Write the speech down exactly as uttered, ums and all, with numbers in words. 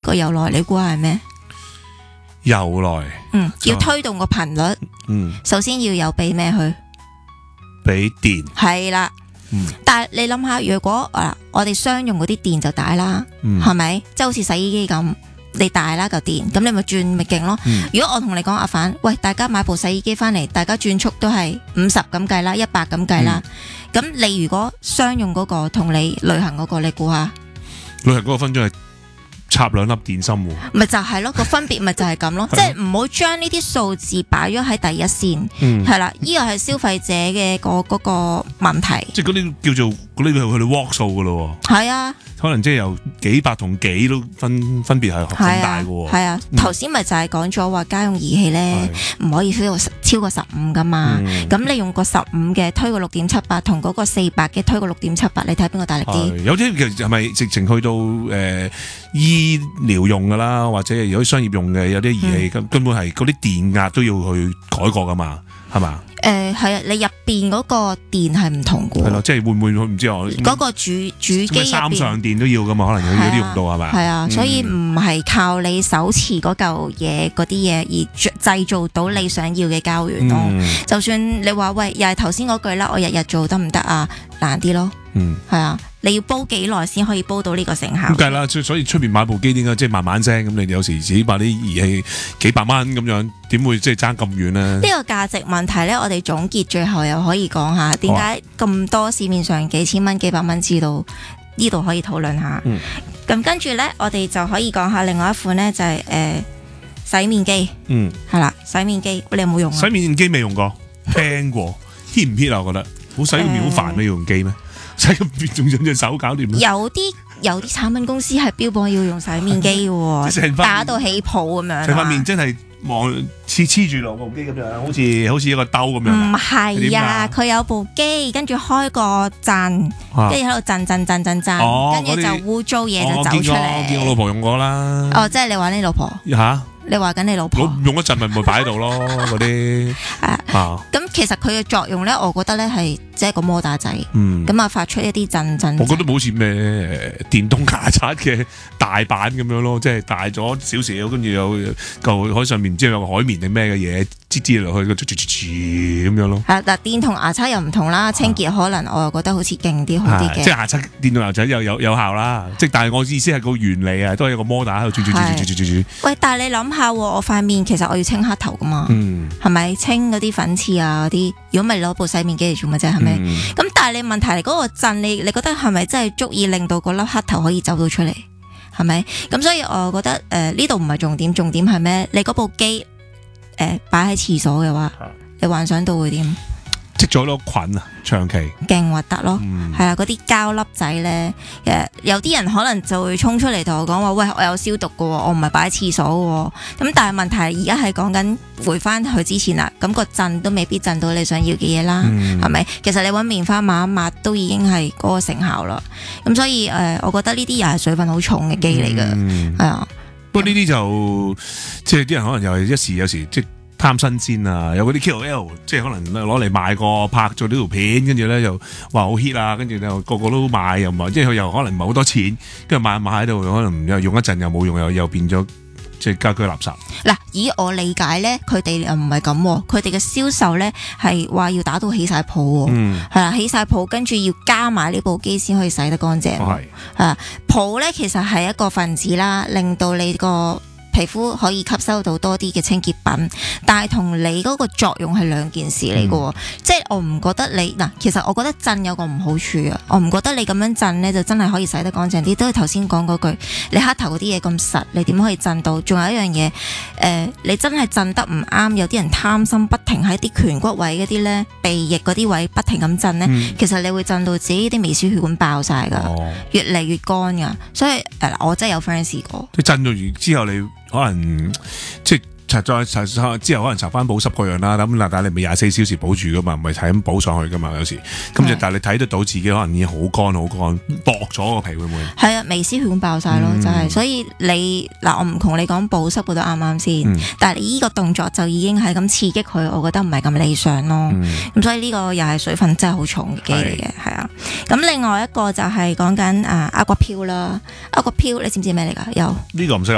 個由來你估下係咩？ 由來， 嗯，要推動個頻率， 嗯， 首先要有俾咩佢？ 俾電， 係啦。 嗯， 但係你諗下，如果啊，我哋商用嗰啲電就大啦， 嗯， 係咪？即係好似洗衣機咁，你大啦嚿電，咁你咪轉咪勁咯。 嗯， 如果我同你講阿凡，喂，大家買部洗衣機翻嚟，大家轉速都係五十咁計啦，一百咁計啦。咁、嗯、你如果商用嗰個同你旅行嗰個，你估下？ 旅行嗰個分鐘係插兩粒電芯喎， 咪就係咯，個分別咪就係咁咯，即係唔好將呢啲數字擺咗喺第一線，係啦、嗯，呢個係消費者嘅個嗰個問題。即係嗰啲叫做嗰啲係佢哋 walk 數噶咯，係啊，可能即係由幾百同幾都分分別係好大噶。係啊，頭先咪就係講咗話家用儀器咧唔可以超過超過十五噶嘛，咁、嗯、你用個十五嘅推個六點七八，同嗰個四百嘅推個六點七八，你睇邊個大力啲？有啲其實係咪直情去到誒？呃醫療用噶啦，或者有啲商業用嘅，有啲儀器根根本係嗰啲電壓都要去改過噶嘛，係嘛？誒係啊，你入邊嗰個電係唔同嘅。係咯，即係會唔會唔知我嗰個主主機入邊三相電都要噶嘛？可能有啲用到係咪？係啊，所以唔係靠你手持嗰嚿嘢嗰啲嘢而製造到你想要嘅膠原咯。就算你話喂，又係頭先嗰句啦，我日日做得唔得啊？難啲咯。嗯，係啊。你要煲幾耐先可以煲到呢個成效？咁計啦，所以出邊買部機點解即係慢慢聲咁？你有時自己買啲儀器幾百蚊咁樣，點會即係爭咁遠呢？呢個價值問題咧，我哋總結最後又可以講下點解咁多市面上幾千蚊、幾百蚊知道呢度可以討論下。咁、嗯、跟住咧，我哋就可以講下另外一款咧，就係、是、誒、呃、洗面機。嗯，係啦，洗面機你有冇用啊？洗面機未用過，聽過 hit 唔 hit 啊？我覺得好洗面好煩咩？要用機咩？洗咁仲用隻手搞掂？有啲有啲產品公司係標榜要用洗面機嘅，打到起泡咁樣。成塊面真係望黐黐住落部機咁樣，好似好似一個兜咁樣。唔係啊，佢有部機，跟住開個震，跟住喺度震震震震震，跟住就污糟嘢就走出嚟。我見我老婆用過啦。哦，即係你話你老婆吓？你話緊你老婆用一陣咪咪擺喺度咯，嗰啲啊。咁其實佢嘅作用咧，我覺得咧係即係個摩打仔，咁啊發出一啲震震。我覺得好似咩電動牙刷嘅大版咁樣咯，即係大咗少少，跟住有嚿海上面唔知有個海綿定咩嘅嘢擠擠落去，個咁樣咯。係嗱，電同牙刷又唔同啦，清潔可能我又覺得好似勁啲好啲嘅。即係牙刷、電動牙刷又有有效啦，即係但係我意思係個原理啊，都係一個摩打喺度轉轉轉轉轉轉轉。喂，但係你諗下，我塊面其實我要清黑頭噶嘛，係咪清嗰啲粉刺啊嗰啲？如果咪攞部洗面機嚟做乜啫？係咪？咁但係你問題嚟嗰個震，你你覺得係咪真係足以令到嗰粒黑頭可以走到出嚟？係咪？咁所以我覺得誒呢度唔係重點，重點係咩？你嗰部機誒擺喺廁所嘅話，你幻想到會點？積咗好多菌啊，長期勁核突咯，係啊、嗯，嗰啲膠粒仔咧，誒有啲人可能就會衝出嚟同我講話，喂，我有消毒嘅，我唔係擺喺廁所嘅，咁但係問題而家係講緊回翻去之前啦，咁個震都未必震到你想要嘅嘢啦，係咪、嗯？其實你搵棉花抹一抹都已經係嗰個成效啦，咁所以誒、呃，我覺得呢啲又係水分好重嘅機嚟嘅，係、嗯、啊。不過呢啲就即係啲人可能又係一時有時即貪新鮮啊，有嗰啲 K O L 即係可能攞嚟賣個拍做呢條片，跟住咧又話好 hit 啊，跟住又個個都買，又唔係即係佢又可能唔係好多錢，跟住買買喺度，可能又用一陣又冇用，又又變咗即係家居垃圾。嗱，以我理解咧，佢哋又唔係咁，佢哋嘅銷售咧係話要打到起晒泡，係啦、嗯，起晒泡，跟住要加埋呢部機先可以洗得乾淨。係啊，泡咧其實係一個分子啦，令到你個皮膚可以吸收到多啲嘅清潔品，但係同你嗰個作用係兩件事嚟嘅，嗯、即係我唔覺得你嗱，其實我覺得震有個唔好處啊，我唔覺得你咁樣震咧就真係可以洗得乾淨啲，都係頭先講嗰句，你黑頭嗰啲嘢咁實，你點可以震到？仲有一樣嘢，誒、呃，你真係震得唔啱，有啲人貪心，不停喺啲顴骨位嗰啲咧、鼻翼嗰啲位不停咁震咧，嗯、其實你會震到自己啲微絲血管爆晒噶，哦、越嚟越乾噶，所以誒，我真係有 friend 試過，即震到完之後你。可能即係擦再擦之後，可能搽翻保濕嗰樣啦。咁嗱，但係你咪廿四小時保住噶嘛，唔係係咁補上去噶嘛。有時咁就，但係你睇得到自己可能已經好乾好乾，薄咗個皮會唔會？係啊，微絲血管爆晒咯，嗯、就係、是、所以你嗱，我唔同你講保濕嗰度啱啱先，嗯、但係你呢個動作就已經係咁刺激佢，我覺得唔係咁理想咯。咁、嗯、所以呢個又係水分真係好重嘅機嚟嘅，係啊。咁另外一個就係講緊啊，Aquaphil啦，Aquaphil你知唔知咩嚟㗎？有呢個唔識。